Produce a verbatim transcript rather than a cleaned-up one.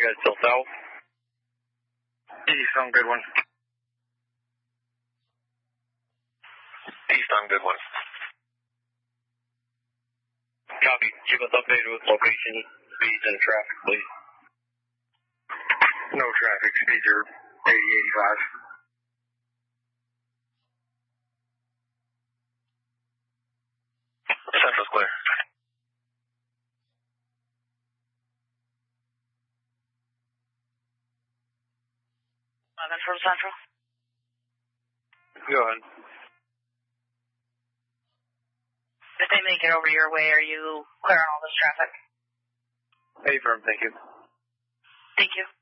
guys still south? East on good one. East on good one. Copy. Keep us updated with location, speeds, and traffic, please. No traffic. Speeds are eighty, eighty-five. Central's clear. eleven from Central. Go ahead. If they make it over your way, are you clear on all this traffic? Hey, firm, thank you. Thank you.